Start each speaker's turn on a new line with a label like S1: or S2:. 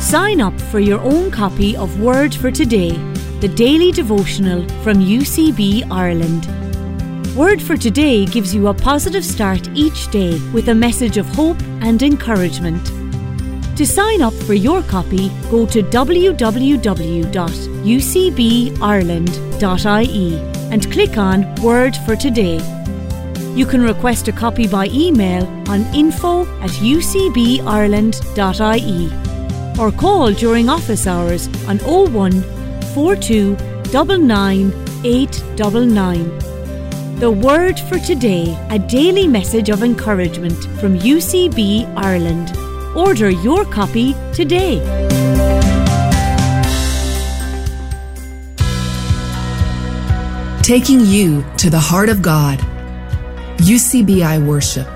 S1: Sign up for your own copy of Word for Today, the daily devotional from UCB Ireland. Word for Today gives you a positive start each day with a message of hope and encouragement. To sign up for your copy, go to www.ucbireland.ie and click on Word for Today. You can request a copy by email on info@ucbireland.ie or call during office hours on 01 42 99 899. The Word for Today, a daily message of encouragement from UCB Ireland. Order your copy today.
S2: Taking you to the heart of God. UCBI Worship.